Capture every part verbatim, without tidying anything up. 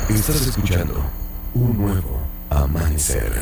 Estás escuchando Un Nuevo Amanecer.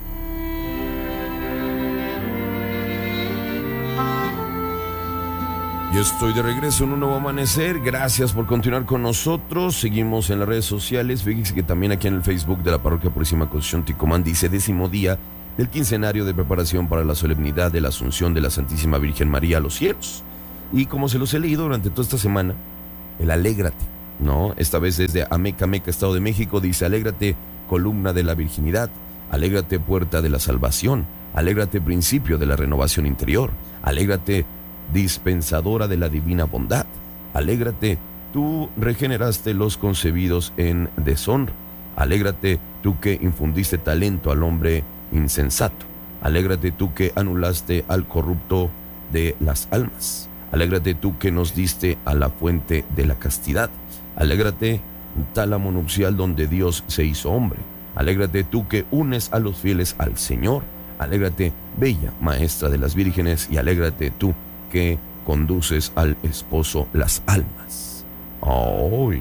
Yo estoy de regreso en Un Nuevo Amanecer. Gracias por continuar con nosotros. Seguimos en las redes sociales. Fíjense que también aquí en el Facebook de la Parroquia Purísima Concepción Ticomán dice: décimo día del quincenario de preparación para la solemnidad de la Asunción de la Santísima Virgen María a los cielos. Y como se los he leído durante toda esta semana, el alégrate, ¿no? Esta vez desde Ameca, Meca, Estado de México, dice: alégrate, columna de la virginidad, alégrate, puerta de la salvación, alégrate, principio de la renovación interior, alégrate, dispensadora de la divina bondad, alégrate, tú regeneraste los concebidos en deshonra, alégrate, tú que infundiste talento al hombre insensato, alégrate tú que anulaste al corrupto de las almas, alégrate tú que nos diste a la fuente de la castidad, alégrate, tálamo nupcial donde Dios se hizo hombre, alégrate tú que unes a los fieles al Señor, alégrate, bella maestra de las vírgenes, y alégrate tú que conduces al esposo las almas. ¡Ay!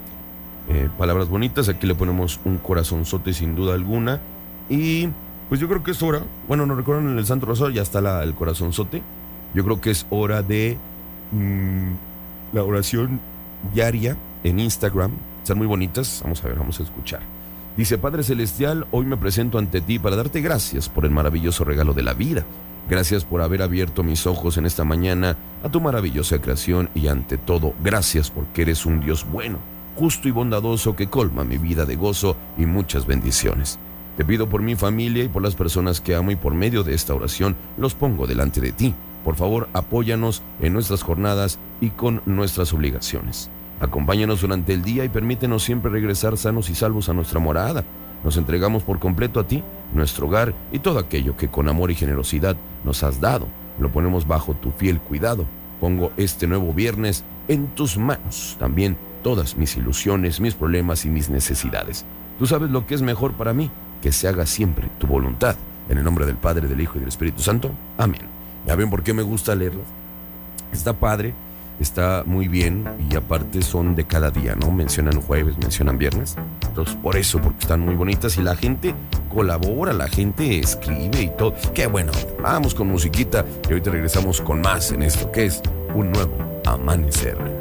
Eh, palabras bonitas, aquí le ponemos un corazonzote sin duda alguna. Y pues yo creo que es hora, bueno, nos recuerdan en el Santo Rosario, ya está la, el corazonzote. Yo creo que es hora de mmm, la oración diaria en Instagram. Están muy bonitas, vamos a ver, vamos a escuchar. Dice: Padre Celestial, hoy me presento ante ti para darte gracias por el maravilloso regalo de la vida. Gracias por haber abierto mis ojos en esta mañana a tu maravillosa creación, y ante todo, gracias porque eres un Dios bueno, justo y bondadoso que colma mi vida de gozo y muchas bendiciones. Te pido por mi familia y por las personas que amo, y por medio de esta oración los pongo delante de ti. Por favor, apóyanos en nuestras jornadas y con nuestras obligaciones. Acompáñanos durante el día y permítenos siempre regresar sanos y salvos a nuestra morada. Nos entregamos por completo a ti, nuestro hogar y todo aquello que con amor y generosidad nos has dado. Lo ponemos bajo tu fiel cuidado. Pongo este nuevo viernes en tus manos. También todas mis ilusiones, mis problemas y mis necesidades. Tú sabes lo que es mejor para mí, que se haga siempre tu voluntad. En el nombre del Padre, del Hijo y del Espíritu Santo. Amén. ¿Ya ven por qué me gusta leerlas? Está padre. Está muy bien, y aparte son de cada día, ¿no? Mencionan jueves, mencionan viernes. Entonces, por eso, porque están muy bonitas y la gente colabora, la gente escribe y todo. Qué bueno, vamos con musiquita y ahorita regresamos con más en esto que es Un Nuevo Amanecer.